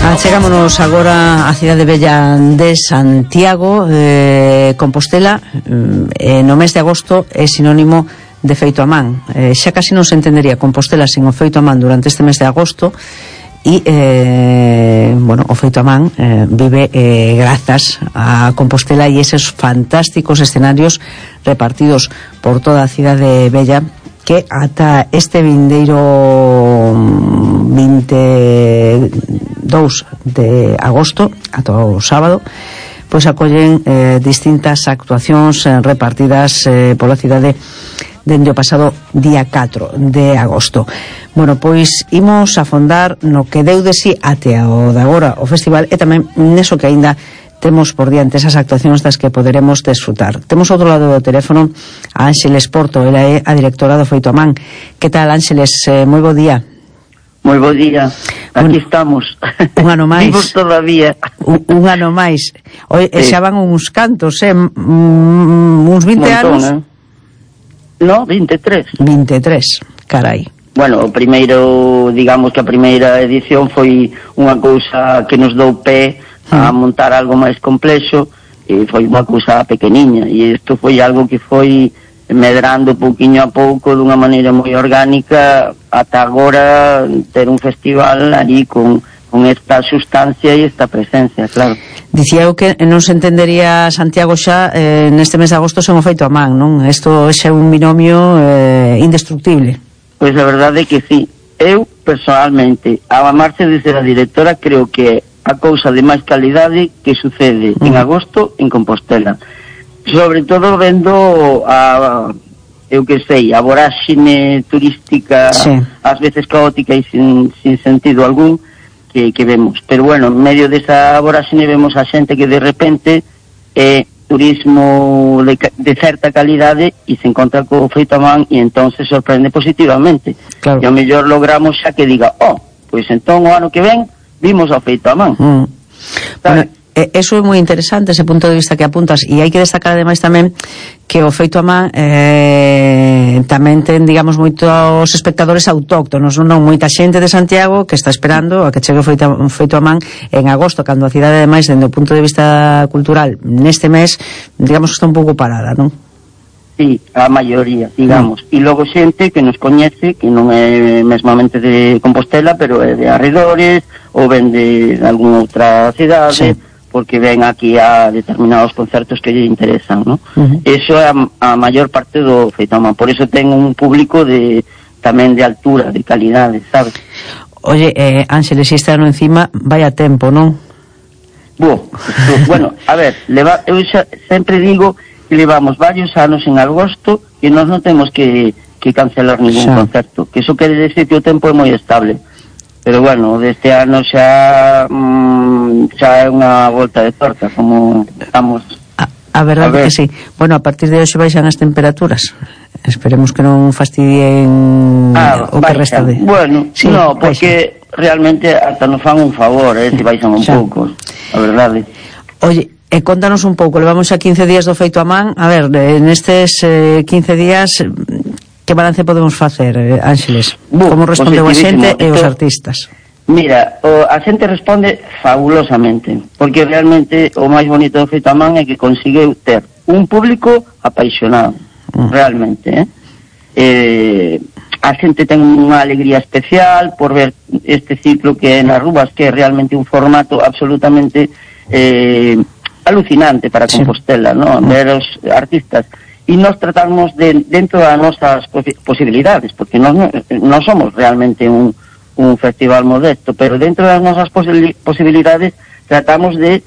Chegámonos agora á cidade bella de Santiago. Compostela no mes de agosto é sinónimo de feito a man. Xa casi non se entendería Compostela sen o feito a man durante este mes de agosto. E o feito a man vive grazas a Compostela e eses fantásticos escenarios repartidos por toda a cidade bella, que ata este vindeiro 22 de agosto, ata o sábado, pois acollen distintas actuacións repartidas pola cidade dende o pasado día 4 de agosto. Bueno, pois imos afondar no que deu de si até o de agora o festival, e tamén neso que aínda temos por diante esas actuacións das que poderemos desfrutar. Temos outro lado do teléfono a Ángeles Porto, ela é a directora do Feito a Man. Que tal, Ángeles? Moi bo día. Moi bo día. Aquí estamos. Un ano máis. Vivos todavía. Un ano máis. Xa van uns cantos, uns 20 anos. No, 23. 23, carai. Bueno, o primeiro, digamos que a primeira edición foi unha cousa que nos dou pé a montar algo máis complexo, e foi unha cousa pequeniña, e isto foi algo que foi medrando pouquiño a pouco dunha maneira moi orgánica ata agora ter un festival ali con esta sustancia e esta presencia, claro. Dicía eu que non se entendería Santiago xa neste mes de agosto sen o feito a man, non? Isto é un binomio indestructible. Pois a verdade é que sí. Eu, personalmente, a marcha de ser a directora, creo que a cousa de máis calidade que sucede en agosto en Compostela, sobre todo vendo eu que sei, a voráxine turística, sí, ás veces caótica e sin sentido algún que vemos, pero bueno, en medio desa voráxine vemos a xente que de repente é turismo de certa calidade e se encontra co feito a man e entón se sorprende positivamente, claro. E ao mellor logramos xa que diga, pois entón o ano que ven vimos ao feito a man. Bueno, eso é moi interesante, ese punto de vista que apuntas, e hai que destacar ademais tamén que o feito a man tamén ten, digamos, moitos espectadores autóctonos, non moita xente de Santiago que está esperando a que chegue o feito a man en agosto, cando a cidade ademais, dende o punto de vista cultural, neste mes, digamos que está un pouco parada, non? Sí, a maioría, digamos. E logo xente que nos coñece, que non é mesmamente de Compostela, pero é de arredores, ou ven de algunha outra cidade, sí, porque ven aquí a determinados concertos que lle interesan, ¿no? Eso é a maior parte do feito a man. Por eso ten un público tamén de altura, de calidade, sabes? Oye, Ángeles, este ano encima vaya tempo, non? Bueno, a ver, eu sempre digo que levamos varios anos en agosto e nós non temos que cancelar ningún concerto, que iso quere decir que o tempo é moi estable, pero bueno, deste ano xa é unha volta de torta, como estamos. A verdade que sí. Bueno, a partir de hoxe baixan as temperaturas, esperemos que non fastidien o que resta de... Bueno, sí, no, porque realmente hasta nos fan un favor, se baixan un pouco, a verdade. Oye, contanos un pouco, levamos xa 15 días do feito a man. A ver, nestes 15 días, que balance podemos facer, Ángeles? Como respondeu a xente e os artistas? Mira, a xente responde fabulosamente, porque realmente o máis bonito do feito a man é que conseguiu ter un público apaixonado, realmente, a xente ten unha alegría especial por ver este ciclo que é nas Rúas, que é realmente un formato absolutamente alucinante para Compostela, ¿no? Ver os artistas, e nos tratamos dentro das nosas posibilidades, porque non somos realmente un festival modesto, pero dentro das nosas posibilidades tratamos de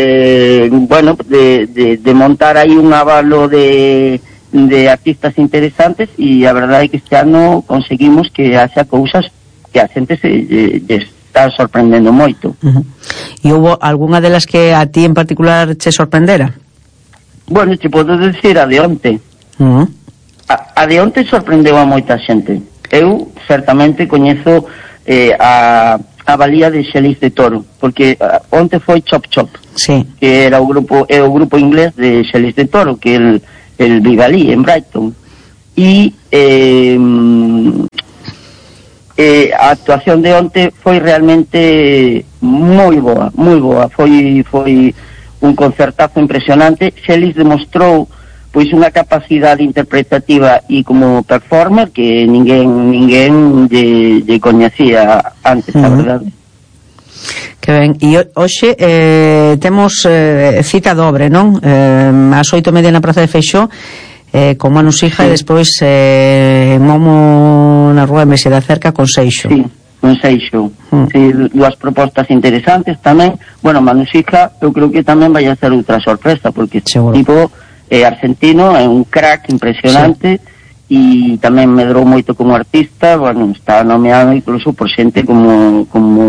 montar aí un avalo de artistas interesantes, e a verdade é que este ano conseguimos que haxa cousas que a xente se está sorprendendo moito. E houve algunha delas que a ti en particular che sorprendera? Bueno, te podo decir a de onte. A de onte sorprendeu a moita xente. Eu certamente coñezo a valía de Xelis de Toro, porque onte foi Chop Chop, sí, que era o grupo inglés de Xelis de Toro, que el vive ali en Brighton, e a actuación de onte foi realmente moi boa, foi un concertazo impresionante. Xelis demostrou pois unha capacidade interpretativa e como performer que ninguén lle coñecía antes, a verdade. Que ben, e hoxe temos cita dobre, non? Ás 8:30 na Praza de Feixó, con Manu Sija, e despois Momo na Rúa Mese da Cerca con Seixo. Sí, con Seixo. Sí, dúas propostas interesantes tamén. Bueno, Manu Sija eu creo que tamén vai a ser outra sorpresa, porque tipo argentino, é un crack impresionante, e tamén medrou moito como artista. Bueno, está nomeado incluso por xente como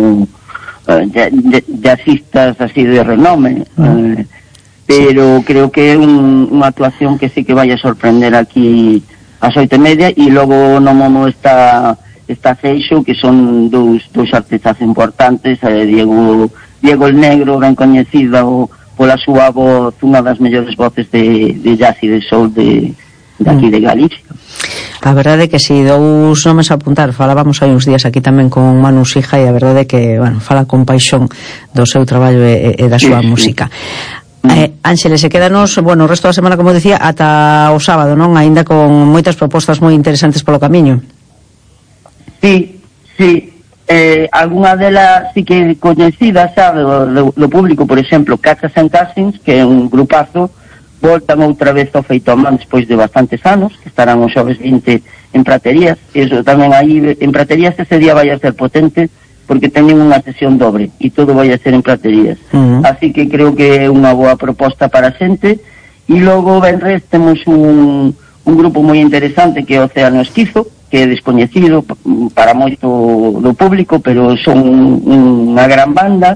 jazzistas así de renome, pero creo que é unha actuación que sí que vai a sorprender aquí ás 8:30. E logo no Momo está Seixo, que son dous artistas importantes, Diego el Negro, ben coñecido pola súa voz, unha das mellores voces de jazz e de soul de aquí de Galicia. A verdade é que si dous nomes a apuntar, falábamos hai uns días aquí tamén con Manu Sija, e a verdade é que, bueno, fala con paixón do seu traballo e da súa música. Ángeles, se quedanos, bueno, o resto da semana, como decía, ata o sábado, non? Aínda con moitas propostas moi interesantes polo camiño. Sí. Alguna delas sí que coñecidas, sabe, do público, por exemplo, Cachas and Casins, que é un grupazo, voltan outra vez ao feito a man despois de bastantes anos, que estarán os xoves 20 en Praterías. Eso tamén aí en Praterías ese día vai a ser potente, porque teñen unha sesión dobre e todo vai a ser en Praterías. Así que creo que é unha boa proposta para a xente. E logo venres temos un grupo moi interesante que é Océano Esquizo, que é descoñecido para moito do público, pero son unha gran banda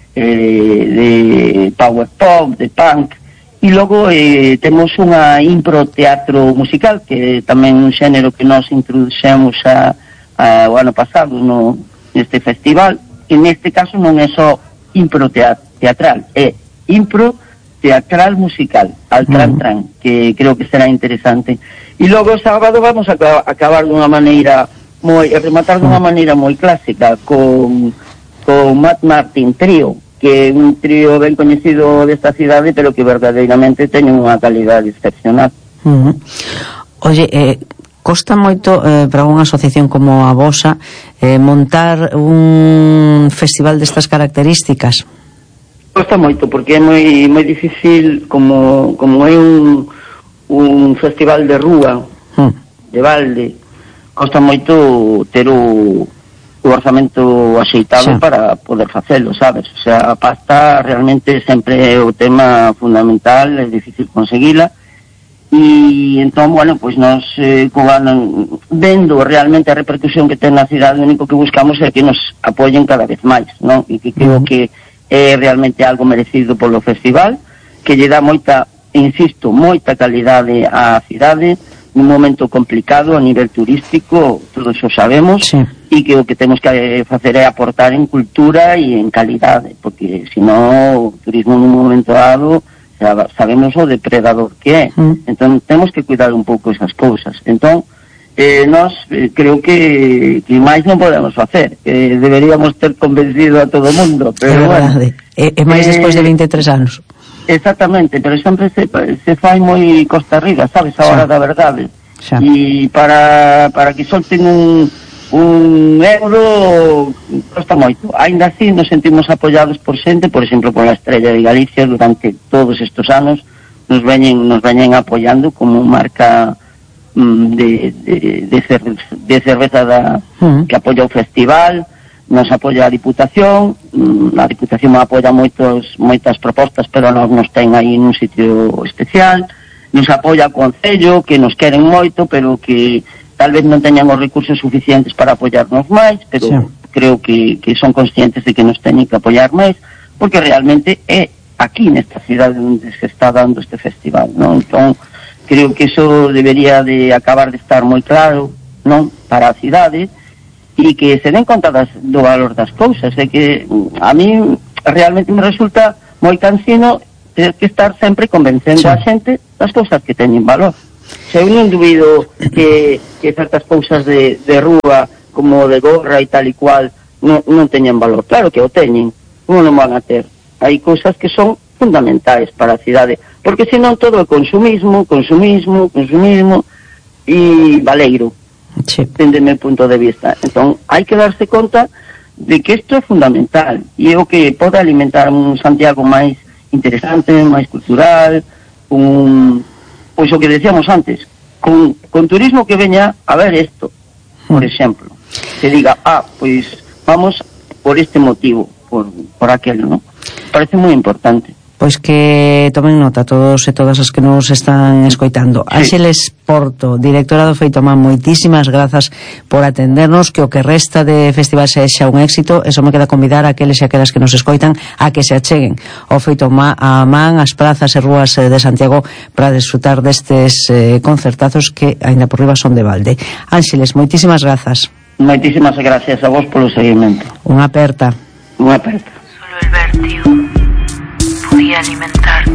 de power pop, de punk. E logo temos unha impro teatro musical, que tamén un xénero que nós introduxemos o ano pasado neste festival. E neste caso non é só impro teatral, é impro teatral musical, al tran, que creo que será interesante. E logo o sábado vamos a acabar dunha maneira rematar dunha maneira moi clásica con Matt Martin Trío, que é un trío ben coñecido desta cidade, pero que verdadeiramente teñen unha calidade excepcional. Oye, costa moito para unha asociación como a vosa montar un festival destas características? Costa moito, porque é moi difícil, como é un festival de rúa, de balde, costa moito ter o orzamento axeitado para poder facelo, sabes? O sea, a pasta realmente sempre é o tema fundamental, é difícil conseguila. E entón, bueno, pois nos vendo realmente a repercusión que ten na cidade, o único que buscamos é que nos apoyen cada vez máis, non? E que creo que é realmente algo merecido polo festival, que lle dá moita calidade á cidade nun momento complicado a nivel turístico, todos o sabemos, e que o que temos que facer é aportar en cultura e en calidade, porque senón o turismo nun momento dado sabemos o depredador que é. Entón temos que cuidar un pouco esas cousas. Entón nós creo que máis non podemos facer, deberíamos ter convencido a todo o mundo, pero bueno, é máis despois de 23 anos. Exactamente, pero sempre se fai moi costa arriba, sabes, a hora da verdade. E para que solten un euro costa moito. Ainda así nos sentimos apoiados por xente, por exemplo, pola Estrella de Galicia, durante todos estes anos nos veñen apoiando como marca de cerveza que apoia o festival. Nos apoia a Diputación apoia moitas propostas, pero nos ten aí nun sitio especial. Nos apoia o Concello, que nos queren moito, pero que tal vez non teñan os recursos suficientes para apoiarnos máis, pero creo que son conscientes de que nos teñen que apoiar máis, porque realmente é aquí nesta cidade onde se está dando este festival, non? Entón, creo que iso debería de acabar de estar moi claro, non? Para a cidade, e que se den conta do valor das cousas. É que a mí realmente me resulta moi cansino ter que estar sempre convencendo a xente das cousas que teñen valor. Eu non dubido que certas cousas de rúa como de gorra e tal e cual non teñen valor. Claro que o teñen, non o van a ter. Hai cousas que son fundamentais para a cidade, porque senón todo é consumismo e valeiro, sí, dende meu punto de vista. Entón, hai que darse conta de que isto é fundamental e é o que pode alimentar un Santiago máis interesante, máis cultural, pois o que decíamos antes, con turismo que veña a ver isto, por exemplo, que diga, pois vamos por este motivo, por aquel, ¿no? Parece moi importante. Pois que tomen nota todos e todas as que nos están escoitando. Sí. Ángeles Porto, directora do Feitomán, moitísimas grazas por atendernos, que o que resta de festival sexa un éxito. Eso me queda convidar a aqueles e aquelas que nos escoitan a que se acheguen ao Feitomán, ás prazas e rúas de Santiago, para desfrutar destes concertazos que aínda por riba son de balde. Ángeles, moitísimas grazas. Moitísimas gracias a vos polo seguimento. Unha aperta. Unha aperta. Solo el vértigo podía alimentar